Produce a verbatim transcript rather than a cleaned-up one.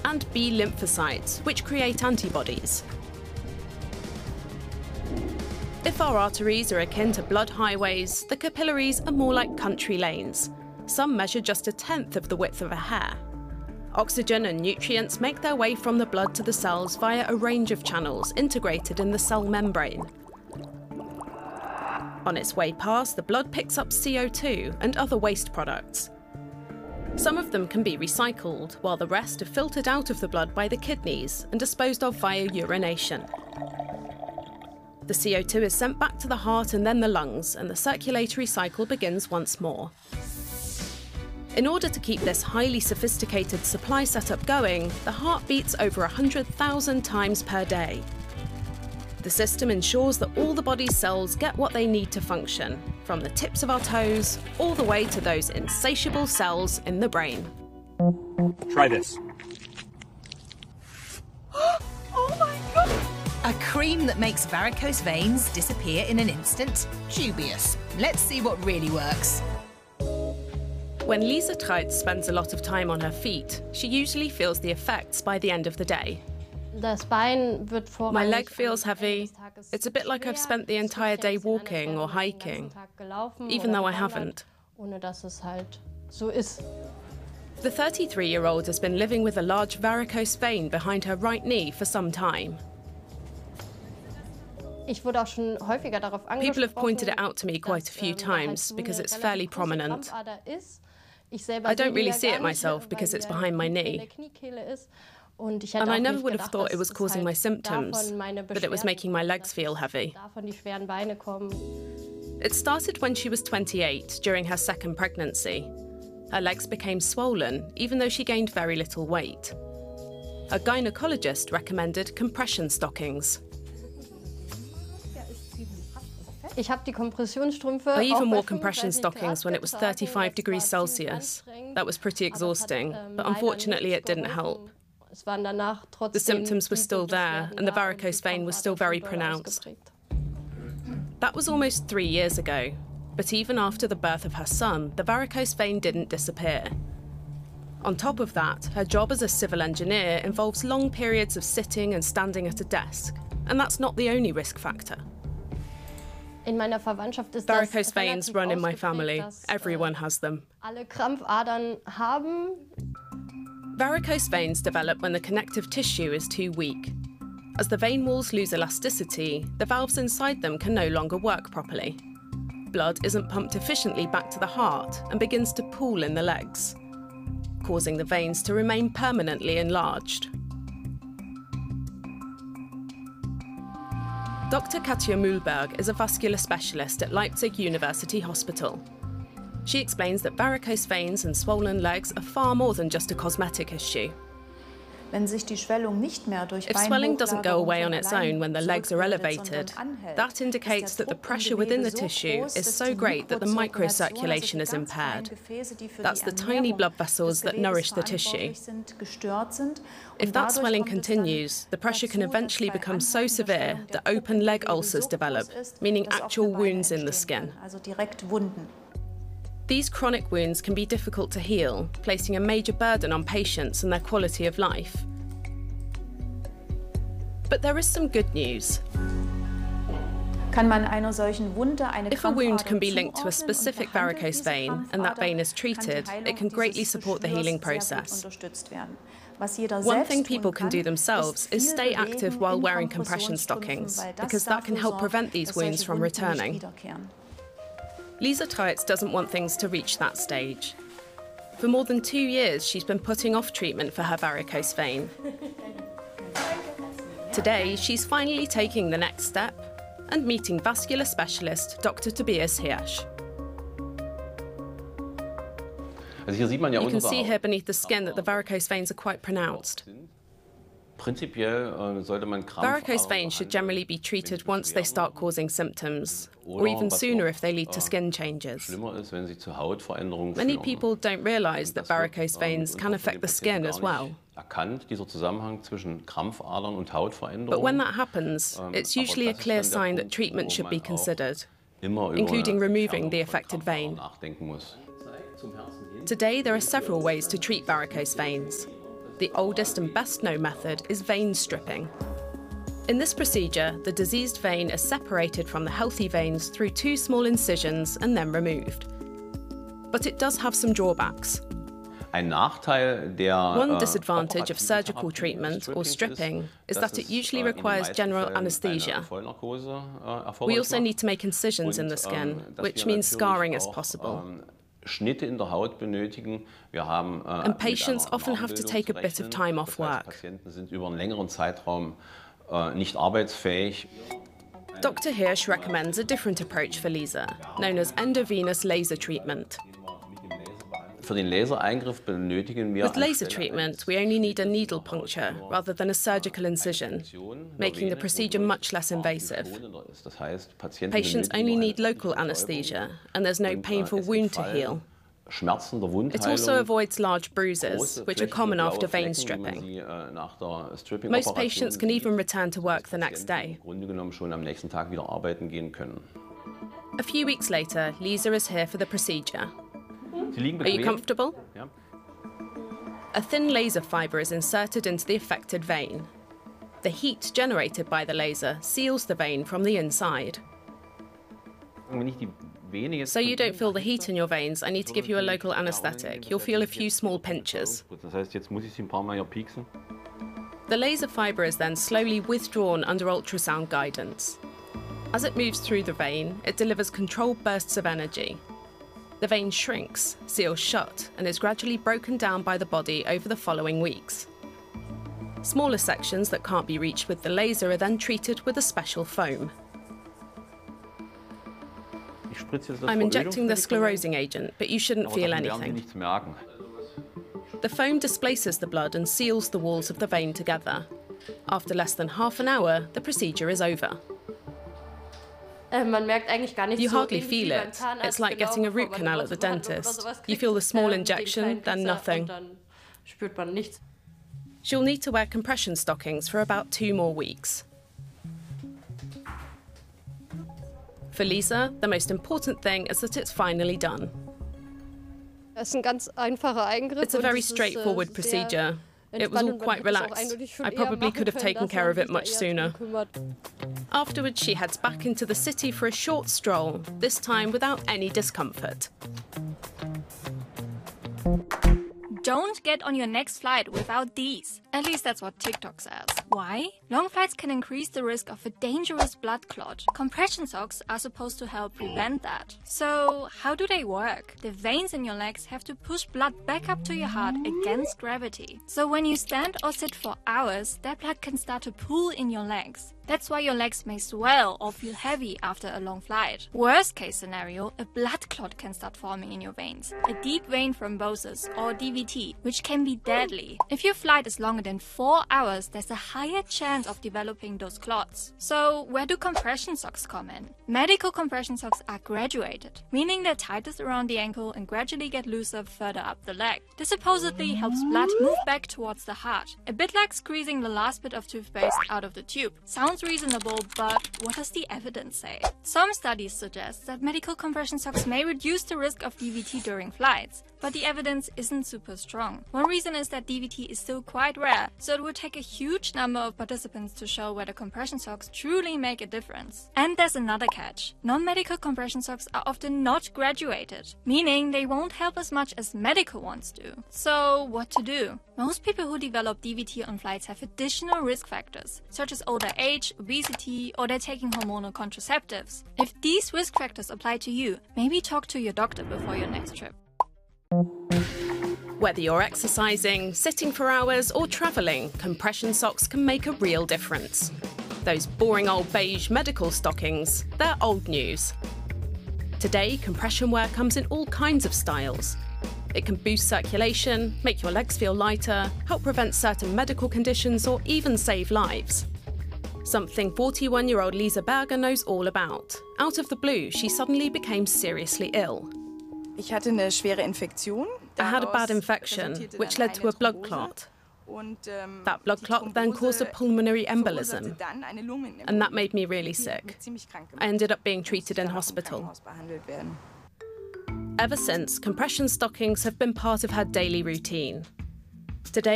and B lymphocytes, which create antibodies. If our arteries are akin to blood highways, the capillaries are more like country lanes. Some measure just a tenth of the width of a hair. Oxygen and nutrients make their way from the blood to the cells via a range of channels integrated in the cell membrane. On its way past, the blood picks up C O two and other waste products. Some of them can be recycled, while the rest are filtered out of the blood by the kidneys and disposed of via urination. The C O two is sent back to the heart and then the lungs, and the circulatory cycle begins once more. In order to keep this highly sophisticated supply setup going, the heart beats over one hundred thousand times per day. The system ensures that all the body's cells get what they need to function, from the tips of our toes all the way to those insatiable cells in the brain. Try this. Oh my God! A cream that makes varicose veins disappear in an instant? Dubious. Let's see what really works. When Lisa Treitz spends a lot of time on her feet, she usually feels the effects by the end of the day. My leg feels heavy. It's a bit like I've spent the entire day walking or hiking, even though I haven't. The thirty-three-year-old has been living with a large varicose vein behind her right knee for some time. People have pointed it out to me quite a few times because it's fairly prominent. I don't really see it myself because it's behind my knee. And I never would have thought it was causing my symptoms, but it was making my legs feel heavy. It started when she was twenty-eight, during her second pregnancy. Her legs became swollen, even though she gained very little weight. A gynecologist recommended compression stockings. I even wore compression stockings when it was thirty-five degrees Celsius. That was pretty exhausting, but unfortunately it didn't help. The symptoms were still there, and the varicose vein was still very pronounced. That was almost three years ago, but even after the birth of her son, the varicose vein didn't disappear. On top of that, her job as a civil engineer involves long periods of sitting and standing at a desk, and that's not the only risk factor. Varicose veins run in my family. Everyone has them. Varicose veins develop when the connective tissue is too weak. As the vein walls lose elasticity, the valves inside them can no longer work properly. Blood isn't pumped efficiently back to the heart and begins to pool in the legs, causing the veins to remain permanently enlarged. Doctor Katja Mühlberg is a vascular specialist at Leipzig University Hospital. She explains that varicose veins and swollen legs are far more than just a cosmetic issue. If swelling doesn't go away on its own when the legs are elevated, that indicates that the pressure within the tissue is so great that the microcirculation is impaired. That's the tiny blood vessels that nourish the tissue. If that swelling continues, the pressure can eventually become so severe that open leg ulcers develop, meaning actual wounds in the skin. These chronic wounds can be difficult to heal, placing a major burden on patients and their quality of life. But there is some good news. If a wound can be linked to a specific varicose vein and that vein is treated, it can greatly support the healing process. One thing people can do themselves is stay active while wearing compression stockings, because that can help prevent these wounds from returning. Lisa Treitz doesn't want things to reach that stage. For more than two years, she's been putting off treatment for her varicose vein. Today, she's finally taking the next step and meeting vascular specialist Doctor Tobias Hirsch. You can see here beneath the skin that the varicose veins are quite pronounced. Varicose veins should generally be treated once they start causing symptoms, or even sooner if they lead to skin changes. Many people don't realize that varicose veins can affect the skin as well. But when that happens, it's usually a clear sign that treatment should be considered, including removing the affected vein. Today, there are several ways to treat varicose veins. The oldest and best-known method is vein stripping. In this procedure, the diseased vein is separated from the healthy veins through two small incisions and then removed. But it does have some drawbacks. One disadvantage of surgical treatment or stripping is that it usually requires general anesthesia. We also need to make incisions in the skin, which means scarring is possible. And patients often have to take a bit of time off work. Doctor Hirsch recommends a different approach for Lisa, known as endovenous laser treatment. With laser treatment, we only need a needle puncture rather than a surgical incision, making the procedure much less invasive. Patients only need local anesthesia, and there's no painful wound to heal. It also avoids large bruises, which are common after vein stripping. Most patients can even return to work the next day. A few weeks later, Lisa is here for the procedure. Are you comfortable? A thin laser fibre is inserted into the affected vein. The heat generated by the laser seals the vein from the inside. So you don't feel the heat in your veins, I need to give you a local anaesthetic. You'll feel a few small pinches. The laser fibre is then slowly withdrawn under ultrasound guidance. As it moves through the vein, it delivers controlled bursts of energy. The vein shrinks, seals shut, and is gradually broken down by the body over the following weeks. Smaller sections that can't be reached with the laser are then treated with a special foam. I'm injecting the sclerosing agent, but you shouldn't feel anything. The foam displaces the blood and seals the walls of the vein together. After less than half an hour, the procedure is over. You hardly feel it. It's like getting a root canal at the dentist. You feel the small injection, then nothing. She'll need to wear compression stockings for about two more weeks. For Lisa, the most important thing is that it's finally done. It's a very straightforward procedure. It was all quite relaxed. I probably could have taken care of it much sooner. Afterwards, she heads back into the city for a short stroll, this time without any discomfort. Don't get on your next flight without these. At least that's what TikTok says. Why? Long flights can increase the risk of a dangerous blood clot. Compression socks are supposed to help prevent that. So, how do they work? The veins in your legs have to push blood back up to your heart against gravity. So when you stand or sit for hours, that blood can start to pool in your legs. That's why your legs may swell or feel heavy after a long flight. Worst case scenario, a blood clot can start forming in your veins. A deep vein thrombosis, or D V T, which can be deadly. If your flight is longer than four hours, there's a higher chance of developing those clots. So where do compression socks come in? Medical compression socks are graduated, meaning they're tightest around the ankle and gradually get looser further up the leg. This supposedly helps blood move back towards the heart, a bit like squeezing the last bit of toothpaste out of the tube. Sounds reasonable, but what does the evidence say? Some studies suggest that medical compression socks may reduce the risk of D V T during flights, but the evidence isn't super strong. One reason is that D V T is still quite rare, so it would take a huge number of participants to show whether compression socks truly make a difference. And there's another catch. Non-medical compression socks are often not graduated, meaning they won't help as much as medical ones do. So what to do? Most people who develop D V T on flights have additional risk factors, such as older age, obesity, or they're taking hormonal contraceptives. If these risk factors apply to you, maybe talk to your doctor before your next trip. Whether you're exercising, sitting for hours, or travelling, compression socks can make a real difference. Those boring old beige medical stockings, they're old news. Today, compression wear comes in all kinds of styles. It can boost circulation, make your legs feel lighter, help prevent certain medical conditions, or even save lives. Something forty-one-year-old Lisa Berger knows all about. Out of the blue, she suddenly became seriously ill. Ich hatte eine schwere Infektion. I had a bad infection, which led to a blood clot. That blood clot then caused a pulmonary embolism, and that made me really sick. I ended up being treated in hospital. Ever since, compression stockings have been part of her daily routine. Today,